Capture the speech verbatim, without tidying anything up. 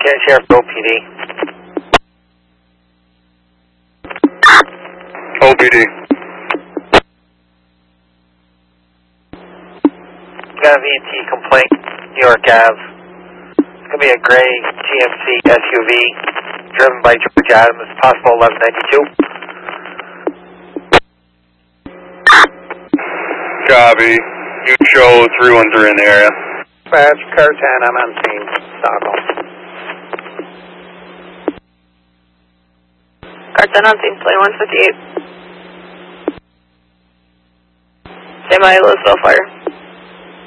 Sheriff O P D. O P D. Got a V and T complaint, New York Avenue. It's going to be a gray G M C S U V driven by George Adams, possible eleven ninety-two. Copy. You show three one three in the area. Dispatch, car ten, I'm on scene. Stockholm. Car ten on scene, plane one fifty-eight. Stay by, Louisville Fire.